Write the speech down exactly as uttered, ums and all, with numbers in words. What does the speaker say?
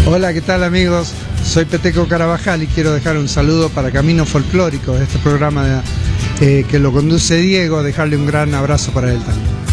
Hola, ¿qué tal amigos? Soy Peteco Carabajal y quiero dejar un saludo para Camino Folclórico, este programa de, eh, que lo conduce Diego, dejarle un gran abrazo para él también.